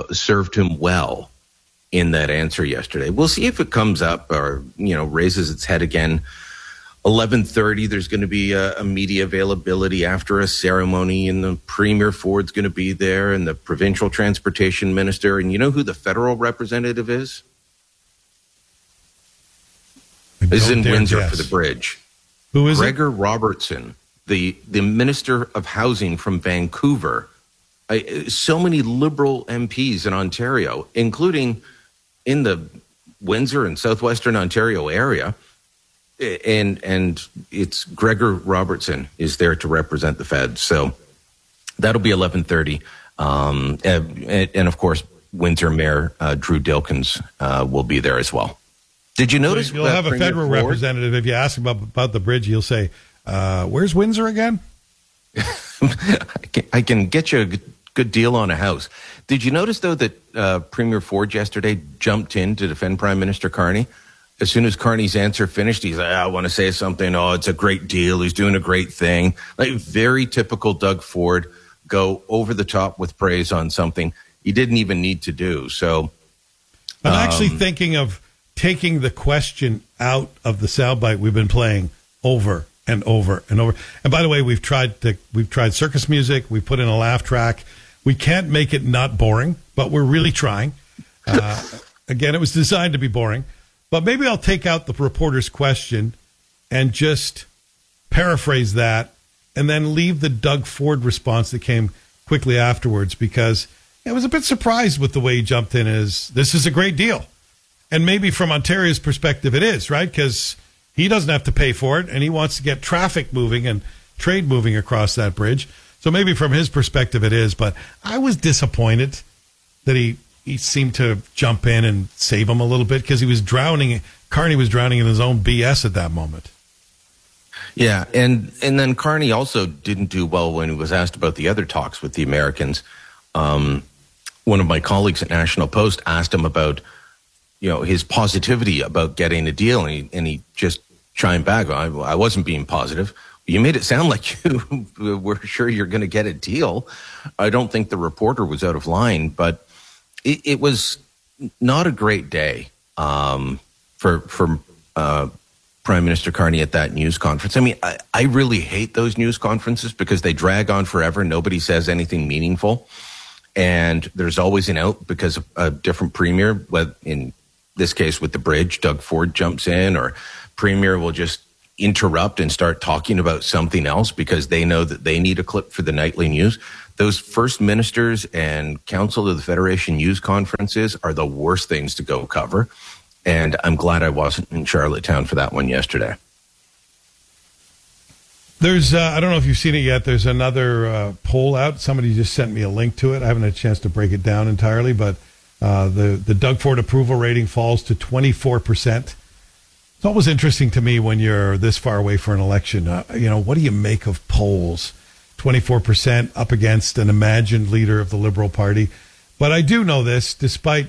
served him well in that answer yesterday. We'll see if it comes up or, raises its head again. 11:30, there's going to be a media availability after a ceremony, and the Premier Ford's going to be there, and the provincial transportation minister. And you know who the federal representative is? This is in Windsor for the bridge. Who is Gregor Robertson, the Minister of Housing from Vancouver. So many Liberal MPs in Ontario, including in the Windsor and southwestern Ontario area. And it's Gregor Robertson is there to represent the Feds. So that'll be 11:30. And of course, Windsor Mayor Drew Dilkens will be there as well. Did you notice? So you'll have a federal representative. If you ask him about the bridge, he'll say, where's Windsor again? I can get you a good deal on a house. Did you notice, though, that Premier Ford yesterday jumped in to defend Prime Minister Carney? As soon as Carney's answer finished, he's like, I want to say something. Oh, it's a great deal. He's doing a great thing. Like very typical Doug Ford, go over the top with praise on something he didn't even need to do. So I'm actually thinking of taking the question out of the soundbite we've been playing over and over and over. And by the way, we've tried circus music. We put in a laugh track. We can't make it not boring, but we're really trying. Again, it was designed to be boring. But maybe I'll take out the reporter's question and just paraphrase that and then leave the Doug Ford response that came quickly afterwards, because I was a bit surprised with the way he jumped in as this is a great deal. And maybe from Ontario's perspective it is, right? Because he doesn't have to pay for it and he wants to get traffic moving and trade moving across that bridge. So maybe from his perspective it is, but I was disappointed that he seemed to jump in and save him a little bit, because he was drowning. Carney was drowning in his own BS at that moment. Yeah, and then Carney also didn't do well when he was asked about the other talks with the Americans. One of my colleagues at National Post asked him about, his positivity about getting a deal, and he just chimed back, I wasn't being positive. You made it sound like you were sure you're going to get a deal. I don't think the reporter was out of line, but it was not a great day for Prime Minister Carney at that news conference. I mean, I really hate those news conferences because they drag on forever. Nobody says anything meaningful. And there's always an out because a different premier, in this case with the bridge, Doug Ford jumps in, or premier will just interrupt and start talking about something else because they know that they need a clip for the nightly news. Those First Ministers and Council of the Federation news conferences are the worst things to go cover. And I'm glad I wasn't in Charlottetown for that one yesterday. There's, I don't know if you've seen it yet, there's another poll out. Somebody just sent me a link to it. I haven't had a chance to break it down entirely, but the Doug Ford approval rating falls to 24%. It's always interesting to me when you're this far away for an election. What do you make of polls? 24% up against an imagined leader of the Liberal Party. But I do know this, despite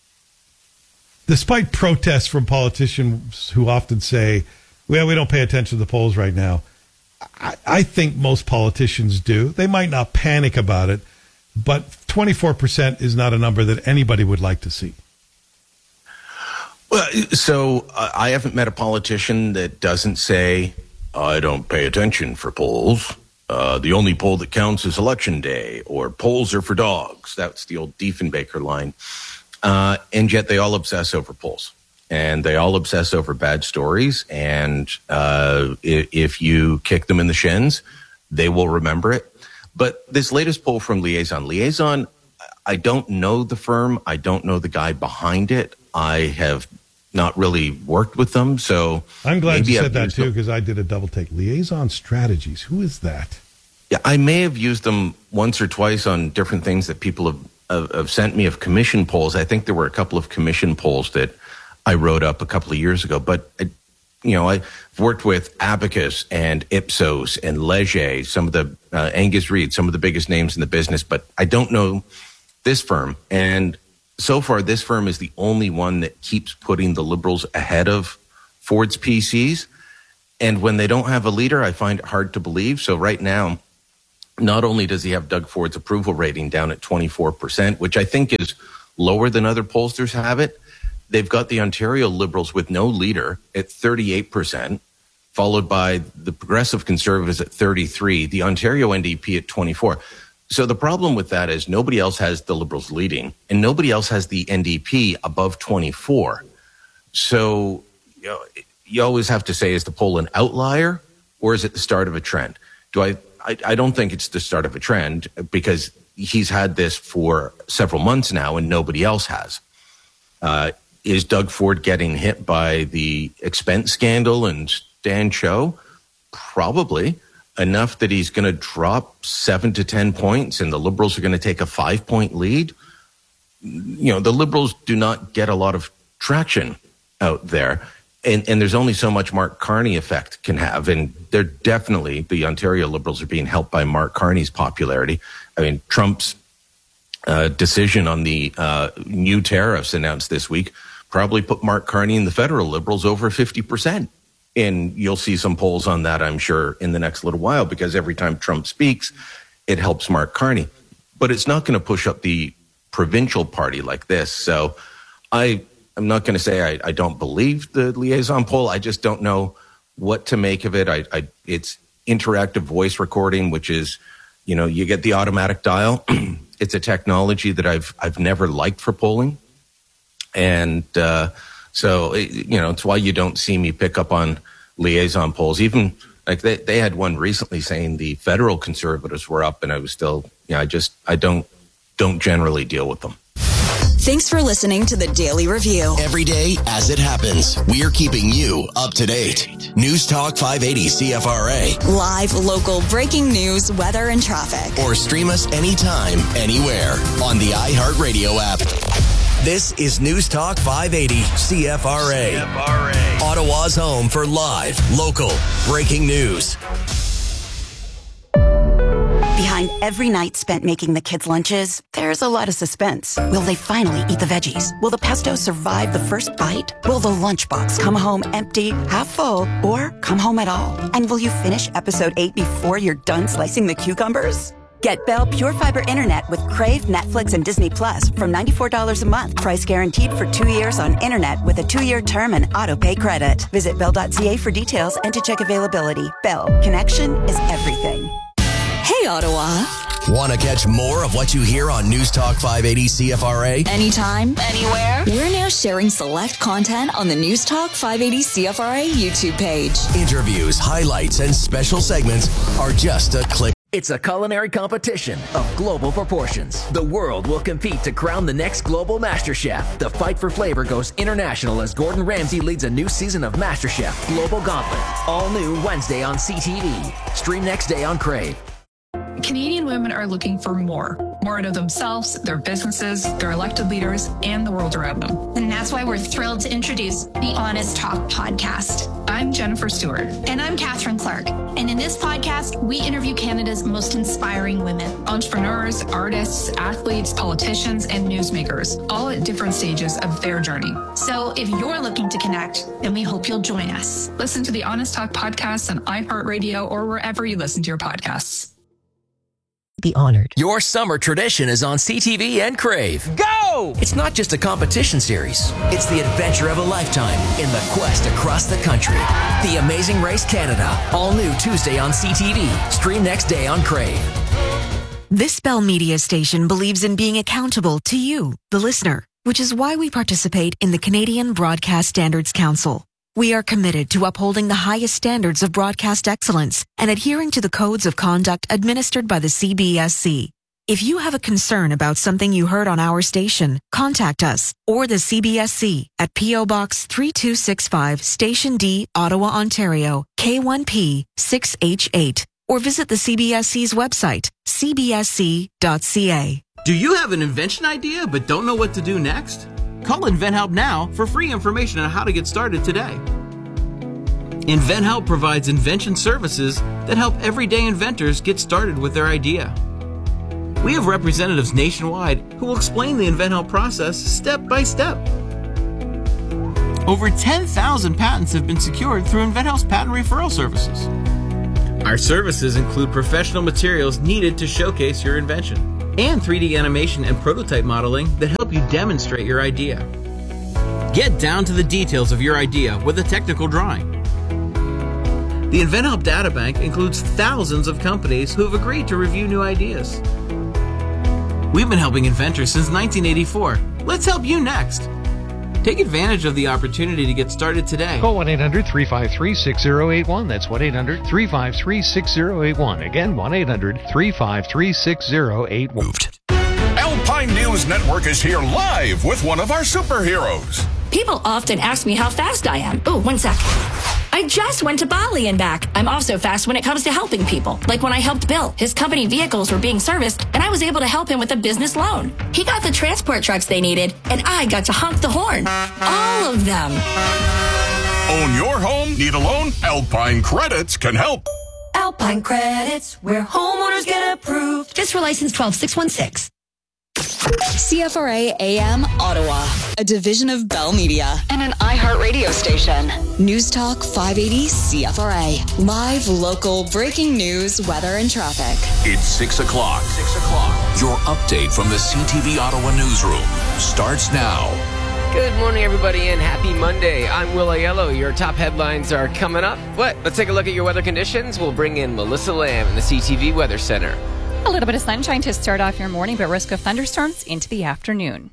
protests from politicians who often say, well, we don't pay attention to the polls right now. I think most politicians do. They might not panic about it, but 24% is not a number that anybody would like to see. Well, so I haven't met a politician that doesn't say, I don't pay attention for polls. The only poll that counts is election day, or polls are for dogs. That's the old Diefenbaker line. And yet they all obsess over polls, and they all obsess over bad stories. And if you kick them in the shins, they will remember it. But this latest poll from Liaison, I don't know the firm. I don't know the guy behind it. I have not really worked with them. So I'm glad you said that too, because I did a double take. Liaison Strategies. Who is that? Yeah, I may have used them once or twice on different things that people have sent me of commission polls. I think there were a couple of commission polls that I wrote up a couple of years ago. But, I've worked with Abacus and Ipsos and Leger, some of the Angus Reid, some of the biggest names in the business. But I don't know this firm. And so far, this firm is the only one that keeps putting the Liberals ahead of Ford's PCs. And when they don't have a leader, I find it hard to believe. So right now, not only does he have Doug Ford's approval rating down at 24%, which I think is lower than other pollsters have it, they've got the Ontario Liberals with no leader at 38%, followed by the Progressive Conservatives at 33%, the Ontario NDP at 24%. So the problem with that is nobody else has the Liberals leading, and nobody else has the NDP above 24%. So you always have to say, is the poll an outlier or is it the start of a trend? I don't think it's the start of a trend, because he's had this for several months now and nobody else has. Is Doug Ford getting hit by the expense scandal and Stan Cho? Probably. Enough that he's going to drop 7 to 10 points and the Liberals are going to take a 5-point lead. The Liberals do not get a lot of traction out there. And there's only so much Mark Carney effect can have. And they're definitely, the Ontario Liberals are being helped by Mark Carney's popularity. I mean, Trump's decision on the new tariffs announced this week probably put Mark Carney and the federal Liberals over 50%. And you'll see some polls on that, I'm sure, in the next little while, because every time Trump speaks, it helps Mark Carney. But it's not going to push up the provincial party like this. So I'm not going to say I don't believe the liaison poll. I just don't know what to make of it. It's interactive voice recording, which is, you get the automatic dial. It's a technology that I've never liked for polling. And so, it's why you don't see me pick up on liaison polls. Even like they had one recently saying the federal Conservatives were up, and I was still, I don't generally deal with them. Thanks for listening to the Daily Review. Every day as it happens, we're keeping you up to date. News Talk 580 CFRA. Live, local, breaking news, weather, and traffic. Or stream us anytime, anywhere on the iHeartRadio app. This is News Talk 580 CFRA. Ottawa's home for live, local, breaking news. Behind every night spent making the kids' lunches, there's a lot of suspense. Will they finally eat the veggies? Will the pesto survive the first bite? Will the lunchbox come home empty, half full, or come home at all? And will you finish episode 8 before you're done slicing the cucumbers? Get Bell Pure Fiber Internet with Crave, Netflix, and Disney Plus from $94 a month. Price guaranteed for 2 years on internet with a 2-year term and auto-pay credit. Visit bell.ca for details and to check availability. Bell. Connection is everything. Hey, Ottawa. Want to catch more of what you hear on News Talk 580 CFRA? Anytime, anywhere. We're now sharing select content on the News Talk 580 CFRA YouTube page. Interviews, highlights, and special segments are just a click. It's a culinary competition of global proportions. The world will compete to crown the next global MasterChef. The fight for flavor goes international as Gordon Ramsay leads a new season of MasterChef Global Gauntlet. All new Wednesday on CTV. Stream next day on Crave. Canadian women are looking for more out of themselves, their businesses, their elected leaders, and the world around them. And that's why we're thrilled to introduce the Honest Talk podcast. I'm Jennifer Stewart. And I'm Catherine Clark. And in this podcast, we interview Canada's most inspiring women. Entrepreneurs, artists, athletes, politicians, and newsmakers, all at different stages of their journey. So if you're looking to connect, then we hope you'll join us. Listen to the Honest Talk podcast on iHeartRadio or wherever you listen to your podcasts. Be honored. Your summer tradition is on CTV and Crave. Go! It's not just a competition series. It's the adventure of a lifetime in the quest across the country. The Amazing Race Canada. All new Tuesday on CTV. Stream next day on Crave. This Bell Media station believes in being accountable to you, the listener, which is why we participate in the Canadian Broadcast Standards Council. We are committed to upholding the highest standards of broadcast excellence and adhering to the codes of conduct administered by the CBSC. If you have a concern about something you heard on our station, contact us or the CBSC at P.O. Box 3265, Station D, Ottawa, Ontario, K1P 6H8, or visit the CBSC's website, cbsc.ca. Do you have an invention idea but don't know what to do next? Call InventHelp now for free information on how to get started today. InventHelp provides invention services that help everyday inventors get started with their idea. We have representatives nationwide who will explain the InventHelp process step by step. Over 10,000 patents have been secured through InventHelp's patent referral services. Our services include professional materials needed to showcase your invention and 3D animation and prototype modeling that help you demonstrate your idea. Get down to the details of your idea with a technical drawing. The InventHelp Databank includes thousands of companies who have agreed to review new ideas. We've been helping inventors since 1984. Let's help you next. Take advantage of the opportunity to get started today. Call 1-800-353-6081. That's 1-800-353-6081. Again, 1-800-353-6081. Alpine News Network is here live with one of our superheroes. People often ask me how fast I am. Oh, 1 sec. I just went to Bali and back. I'm also fast when it comes to helping people. Like when I helped Bill. His company vehicles were being serviced, and I was able to help him with a business loan. He got the transport trucks they needed, and I got to honk the horn. All of them. Own your home? Need a loan? Alpine Credits can help. Alpine Credits, where homeowners get approved. Just for license 12616. CFRA AM Ottawa, a division of Bell Media and an iHeart radio station. News Talk 580 CFRA. Live, local, breaking news, weather, and traffic. It's 6 o'clock. Your update from the CTV Ottawa newsroom starts now. Good morning, everybody, and happy Monday. I'm Will Aiello. Your top headlines are coming up. Let's take a look at your weather conditions. We'll bring in Melissa Lamb in the CTV Weather Center. A little bit of sunshine to start off your morning, but risk of thunderstorms into the afternoon.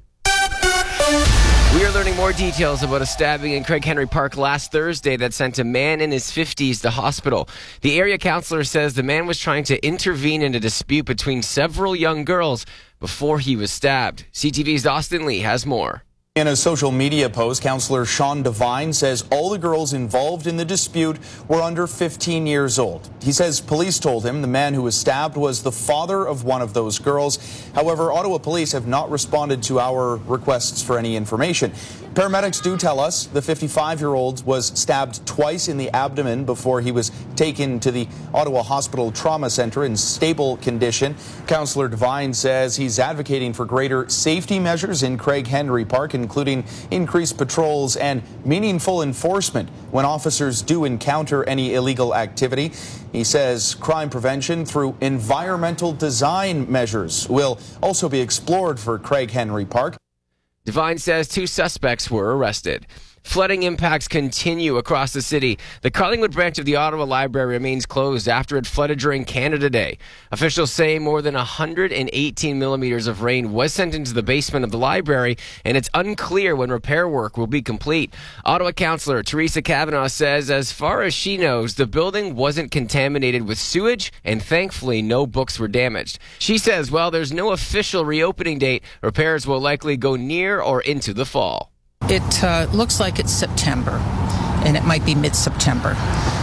We are learning more details about a stabbing in Craig Henry Park last Thursday that sent a man in his 50s to hospital. The area councillor says the man was trying to intervene in a dispute between several young girls before he was stabbed. CTV's Austin Lee has more. In a social media post, Councillor Sean Devine says all the girls involved in the dispute were under 15 years old. He says police told him the man who was stabbed was the father of one of those girls. However, Ottawa police have not responded to our requests for any information. Paramedics do tell us the 55-year-old was stabbed twice in the abdomen before he was taken to the Ottawa Hospital Trauma Centre in stable condition. Councillor Devine says he's advocating for greater safety measures in Craig Henry Park, including increased patrols and meaningful enforcement when officers do encounter any illegal activity. He says crime prevention through environmental design measures will also be explored for Craig Henry Park. Devine says 2 suspects were arrested. Flooding impacts continue across the city. The Carlingwood branch of the Ottawa Library remains closed after it flooded during Canada Day. Officials say more than 118 millimeters of rain was sent into the basement of the library, and it's unclear when repair work will be complete. Ottawa Councillor Teresa Kavanagh says as far as she knows, the building wasn't contaminated with sewage, and thankfully no books were damaged. She says while there's no official reopening date, repairs will likely go near or into the fall. It looks like it's September, and it might be mid-September.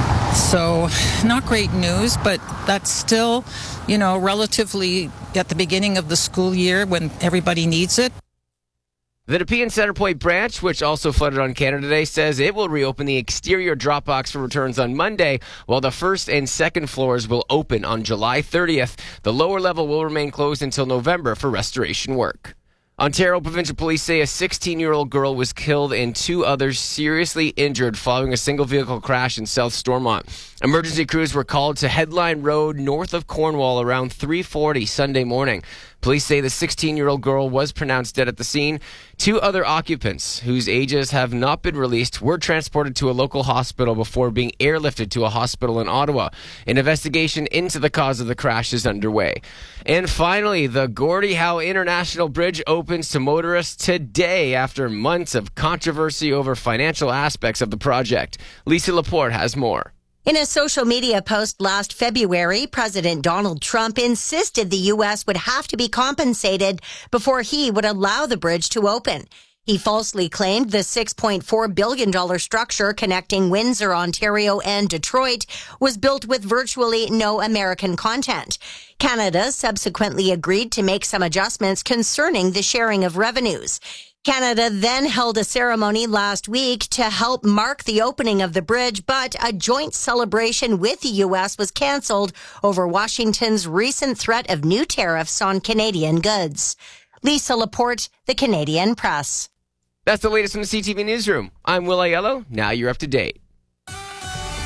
So not great news, but that's still, relatively at the beginning of the school year when everybody needs it. The Nepean Centrepoint branch, which also flooded on Canada Day, says it will reopen the exterior drop box for returns on Monday, while the first and second floors will open on July 30th. The lower level will remain closed until November for restoration work. Ontario Provincial Police say a 16-year-old girl was killed and 2 others seriously injured following a single-vehicle crash in South Stormont. Emergency crews were called to Headline Road north of Cornwall around 3:40 Sunday morning. Police say the 16-year-old girl was pronounced dead at the scene. 2 other occupants, whose ages have not been released, were transported to a local hospital before being airlifted to a hospital in Ottawa. An investigation into the cause of the crash is underway. And finally, the Gordie Howe International Bridge opens to motorists today after months of controversy over financial aspects of the project. Lisa Laporte has more. In a social media post last February, President Donald Trump insisted the U.S. would have to be compensated before he would allow the bridge to open. He falsely claimed the $6.4 billion structure connecting Windsor, Ontario, and Detroit was built with virtually no American content. Canada subsequently agreed to make some adjustments concerning the sharing of revenues. Canada then held a ceremony last week to help mark the opening of the bridge, but a joint celebration with the U.S. was canceled over Washington's recent threat of new tariffs on Canadian goods. Lisa Laporte, The Canadian Press. That's the latest from the CTV Newsroom. I'm Will Aiello. Now you're up to date.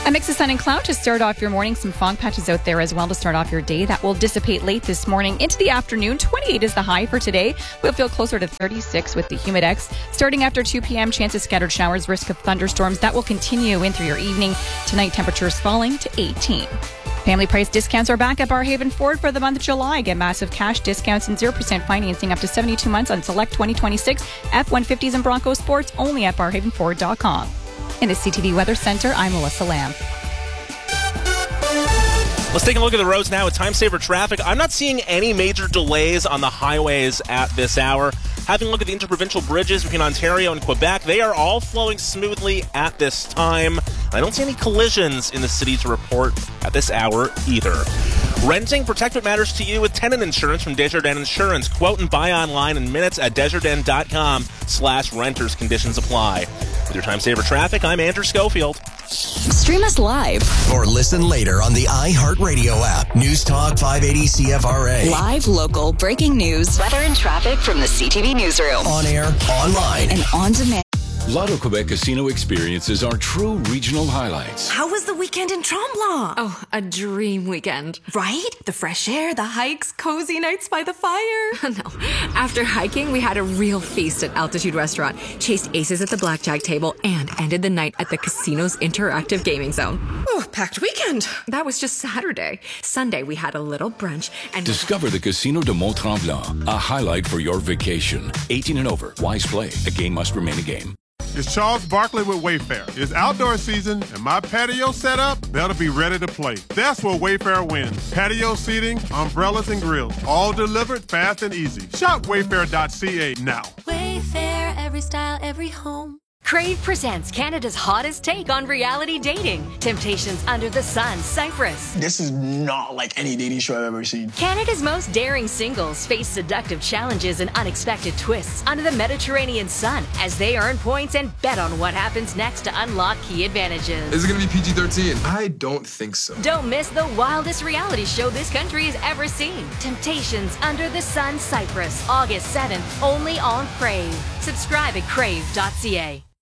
A mix of sun and cloud to start off your morning. Some fog patches out there as well to start off your day. That will dissipate late this morning into the afternoon. 28 is the high for today. We'll feel closer to 36 with the humidex. Starting after 2 p.m., chance of scattered showers, risk of thunderstorms. That will continue in through your evening. Tonight, temperatures falling to 18. Family price discounts are back at Barrhaven Ford for the month of July. Get massive cash discounts and 0% financing up to 72 months on select 2026 F-150s and Bronco Sports only at barrhavenford.com. In the CTV Weather Center, I'm Melissa Lamb. Let's take a look at the roads now with time saver traffic. I'm not seeing any major delays on the highways at this hour. Having a look at the interprovincial bridges between Ontario and Quebec, they are all flowing smoothly at this time. I don't see any collisions in the city to report at this hour either. Renting, protect what matters to you with tenant insurance from Desjardins Insurance. Quote and buy online in minutes at Desjardins.com/renters. Conditions apply. With your time saver traffic, I'm Andrew Schofield. Stream us live or listen later on the iHeartRadio app. News Talk 580 CFRA. Live, local, breaking news, weather and traffic from the CTV newsroom. On air, online, and on demand. Lotto Quebec Casino experiences are true regional highlights. How was the weekend in Tremblant? Oh, a dream weekend. Right? The fresh air, the hikes, cozy nights by the fire. No. After hiking, we had a real feast at Altitude Restaurant, chased aces at the blackjack table, and ended the night at the casino's interactive gaming zone. Oh, packed weekend. That was just Saturday. Sunday, we had a little brunch and... Discover the Casino de Mont-Tremblant, a highlight for your vacation. 18 and over. Wise play. A game must remain a game. It's Charles Barkley with Wayfair. It's outdoor season, and my patio setup better be ready to play. That's where Wayfair wins. Patio seating, umbrellas, and grills. All delivered fast and easy. Shop wayfair.ca now. Wayfair, every style, every home. Crave presents Canada's hottest take on reality dating. Temptations Under the Sun, Cyprus. This is not like any dating show I've ever seen. Canada's most daring singles face seductive challenges and unexpected twists under the Mediterranean sun as they earn points and bet on what happens next to unlock key advantages. Is it going to be PG-13? I don't think so. Don't miss the wildest reality show this country has ever seen. Temptations Under the Sun, Cyprus. August 7th, only on Crave. Subscribe at crave.ca.